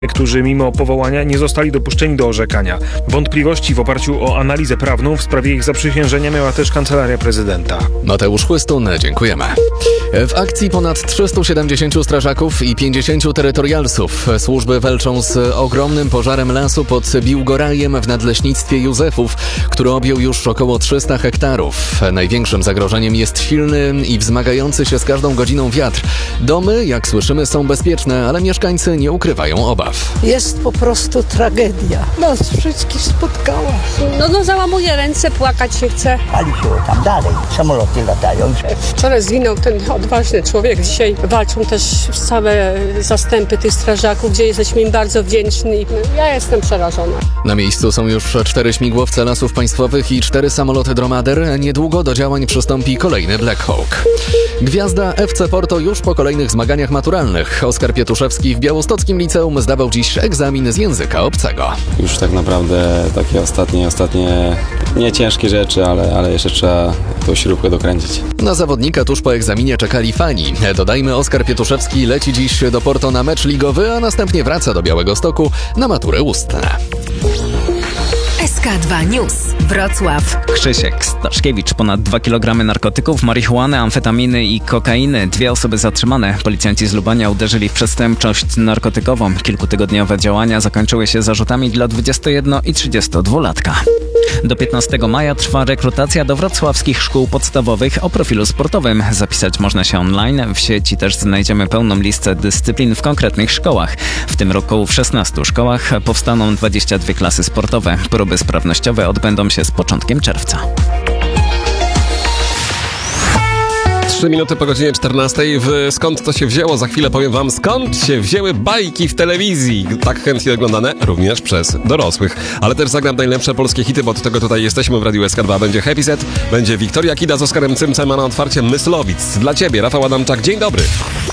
którzy mimo powołania nie zostali dopuszczeni do orzekania. Wątpliwości w oparciu o analizę prawną w sprawie ich zaprzysiężenia miała też Kancelaria Prezydenta. Mateusz Chłystun, dziękujemy. W akcji ponad 370 strażaków i 50 terytorialsów. Służby walczą z ogromnym pożarem lasu pod Biłgorajem w nadleśnictwie Józefów, który objął już około 300 hektarów. Największym zagrożeniem jest silny i wzmagający się z każdą godziną wiatr. Domy, jak słyszymy, są bezpieczne, ale mieszkańcy nie ukrywają obaw. Jest po prostu tragedia. Nas wszystkich spotkała. No załamuje ręce, płakać się chce. Pali się tam dalej, samoloty latają. Wczoraj zginął ten odważny człowiek. Dzisiaj walczą też całe zastępy tych strażaków, gdzie jesteśmy im bardzo wdzięczni. Ja jestem przerażona. Na miejscu są już 4 śmigłowce Lasów Państwowych i 4 samoloty Dromader. Niedługo do działań przystąpi kolejny Black Hawk. Gwiazda FC Porto już po kolejnych zmaganiach maturalnych. Oskar Pietuszewski w białostockim liceum zdawał dziś egzamin z języka obcego. Już tak naprawdę takie ostatnie nie ciężkie rzeczy, ale jeszcze trzeba tą śrubkę dokręcić. Na zawodnika tuż po egzaminie czekali fani. Dodajmy, Oskar Pietuszewski leci dziś do Porto na mecz ligowy, a następnie wraca do Białegostoku na maturę ustne. SK2 News. Wrocław. Krzysiek Staszkiewicz. Ponad 2 kg narkotyków, marihuany, amfetaminy i kokainy. 2 osoby zatrzymane. Policjanci z Lubania uderzyli w przestępczość narkotykową. Kilkutygodniowe działania zakończyły się zarzutami dla 21- i 32-latka. Do 15 maja trwa rekrutacja do wrocławskich szkół podstawowych o profilu sportowym. Zapisać można się online. W sieci też znajdziemy pełną listę dyscyplin w konkretnych szkołach. W tym roku w 16 szkołach powstaną 22 klasy sportowe. Próby sprawnościowe odbędą się z początkiem czerwca. 3 minuty po godzinie 14. Skąd to się wzięło? Za chwilę powiem wam, skąd się wzięły bajki w telewizji. Tak chętnie oglądane również przez dorosłych. Ale też zagram najlepsze polskie hity, bo od tego tutaj jesteśmy w Radiu SK2. Będzie Happy Set, będzie Wiktoria Kida z Oskarem Cymcem, a na otwarcie Myslowic. Dla ciebie, Rafał Adamczak. Dzień dobry.